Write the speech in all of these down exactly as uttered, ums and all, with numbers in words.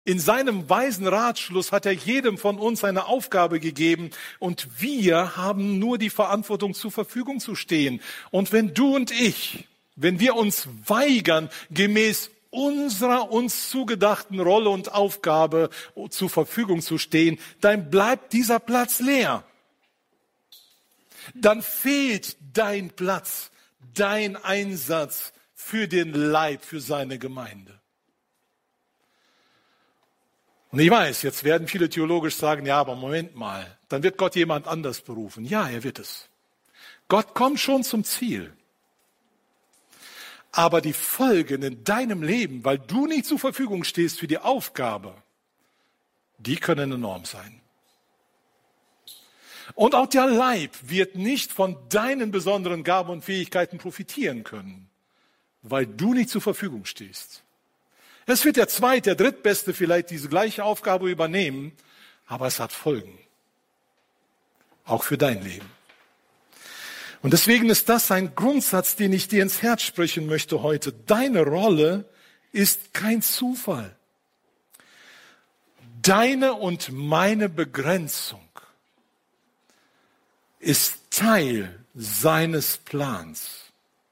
In seinem weisen Ratschluss hat er jedem von uns eine Aufgabe gegeben und wir haben nur die Verantwortung, zur Verfügung zu stehen. Und wenn du und ich, wenn wir uns weigern, gemäß unserer uns zugedachten Rolle und Aufgabe zur Verfügung zu stehen, dann bleibt dieser Platz leer. Dann fehlt dein Platz, dein Einsatz für den Leib, für seine Gemeinde. Und ich weiß, jetzt werden viele theologisch sagen, ja, aber Moment mal, dann wird Gott jemand anders berufen. Ja, er wird es. Gott kommt schon zum Ziel. Aber die Folgen in deinem Leben, weil du nicht zur Verfügung stehst für die Aufgabe, die können enorm sein. Und auch der Leib wird nicht von deinen besonderen Gaben und Fähigkeiten profitieren können, weil du nicht zur Verfügung stehst. Es wird der Zweit-, der Drittbeste vielleicht diese gleiche Aufgabe übernehmen, aber es hat Folgen. Auch für dein Leben. Und deswegen ist das ein Grundsatz, den ich dir ins Herz sprechen möchte heute. Deine Rolle ist kein Zufall. Deine und meine Begrenzung ist Teil seines Plans.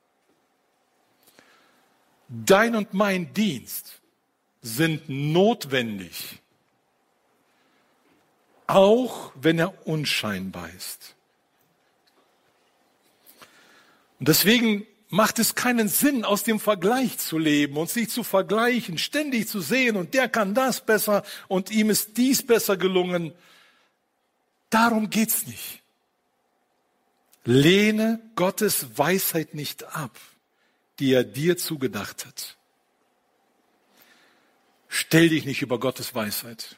Dein und mein Dienst sind notwendig, auch wenn er unscheinbar ist. Und deswegen macht es keinen Sinn, aus dem Vergleich zu leben und sich zu vergleichen, ständig zu sehen, und der kann das besser und ihm ist dies besser gelungen. Darum geht's nicht. Lehne Gottes Weisheit nicht ab, die er dir zugedacht hat. Stell dich nicht über Gottes Weisheit.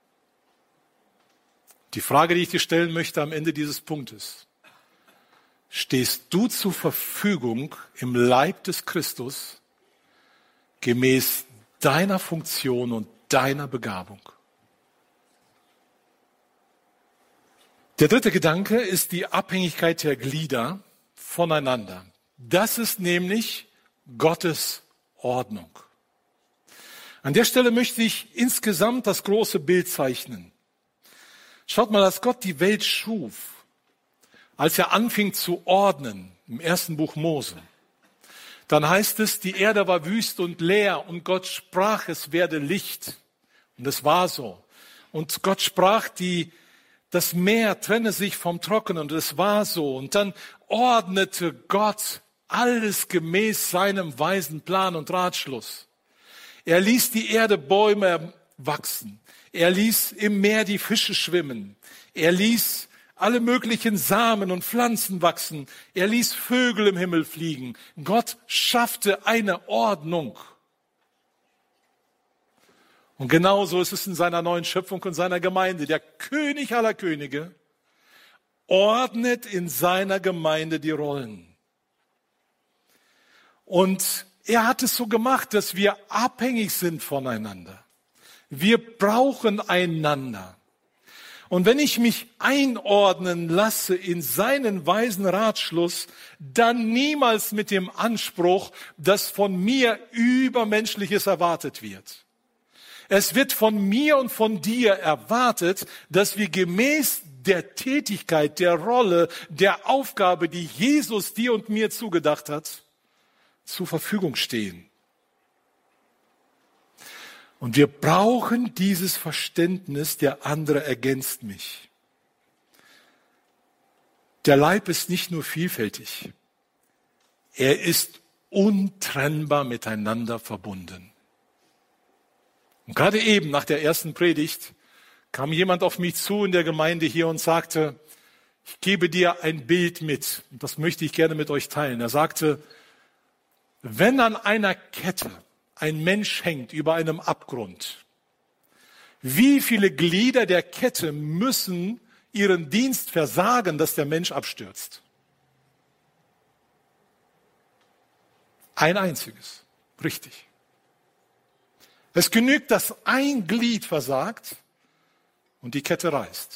Die Frage, die ich dir stellen möchte am Ende dieses Punktes: Stehst du zur Verfügung im Leib des Christus gemäß deiner Funktion und deiner Begabung? Der dritte Gedanke ist die Abhängigkeit der Glieder voneinander. Das ist nämlich Gottes Ordnung. An der Stelle möchte ich insgesamt das große Bild zeichnen. Schaut mal, als Gott die Welt schuf, als er anfing zu ordnen, im ersten Buch Mose, dann heißt es, die Erde war wüst und leer und Gott sprach, es werde Licht. Und es war so. Und Gott sprach, die, das Meer trenne sich vom Trockenen, und es war so. Und dann ordnete Gott alles gemäß seinem weisen Plan und Ratschluss. Er ließ die Erde Bäume wachsen. Er ließ im Meer die Fische schwimmen. Er ließ alle möglichen Samen und Pflanzen wachsen. Er ließ Vögel im Himmel fliegen. Gott schaffte eine Ordnung. Und genauso ist es in seiner neuen Schöpfung und seiner Gemeinde. Der König aller Könige ordnet in seiner Gemeinde die Rollen. Und er hat es so gemacht, dass wir abhängig sind voneinander. Wir brauchen einander. Und wenn ich mich einordnen lasse in seinen weisen Ratschluss, dann niemals mit dem Anspruch, dass von mir Übermenschliches erwartet wird. Es wird von mir und von dir erwartet, dass wir gemäß der Tätigkeit, der Rolle, der Aufgabe, die Jesus dir und mir zugedacht hat, zur Verfügung stehen. Und wir brauchen dieses Verständnis, der andere ergänzt mich. Der Leib ist nicht nur vielfältig, er ist untrennbar miteinander verbunden. Und gerade eben nach der ersten Predigt kam jemand auf mich zu in der Gemeinde hier und sagte, ich gebe dir ein Bild mit, und das möchte ich gerne mit euch teilen. Er sagte, wenn an einer Kette ein Mensch hängt über einem Abgrund, wie viele Glieder der Kette müssen ihren Dienst versagen, dass der Mensch abstürzt? Ein einziges. Richtig. Es genügt, dass ein Glied versagt und die Kette reißt.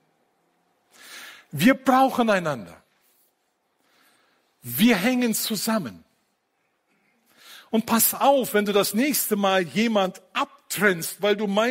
Wir brauchen einander. Wir hängen zusammen. Und pass auf, wenn du das nächste Mal jemand abtust, abtrennst, weil du meinst,